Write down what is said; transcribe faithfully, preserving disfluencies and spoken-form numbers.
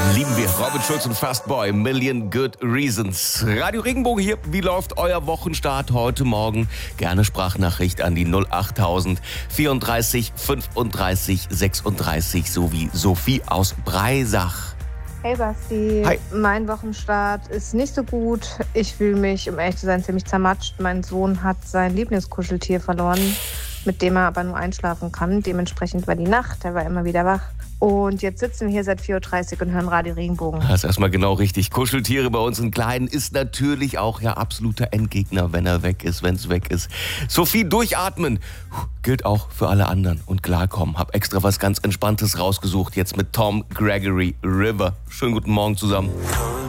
Lieben wir. Robin Schulz und Fastboy, Million Good Reasons. Radio Regenbogen hier. Wie läuft euer Wochenstart heute Morgen? Gerne Sprachnachricht an die null acht tausend vierunddreißig fünfunddreißig sechsunddreißig sowie Sophie aus Breisach. Hey Basti, Hi. Mein Wochenstart ist nicht so gut. Ich fühle mich, um ehrlich zu sein, ziemlich zermatscht. Mein Sohn hat sein Lieblingskuscheltier verloren, mit dem er aber nur einschlafen kann. Dementsprechend war die Nacht, er war immer wieder wach. Und jetzt sitzen wir hier seit vier Uhr dreißig und hören Radio Regenbogen. Das ist erstmal genau richtig. Kuscheltiere bei uns in Kleinen ist natürlich auch ja absoluter Endgegner, wenn er weg ist, wenn es weg ist. Sophie, durchatmen Puh, gilt auch für alle anderen und klarkommen. Hab extra was ganz Entspanntes rausgesucht, jetzt mit Tom Gregory River. Schönen guten Morgen zusammen.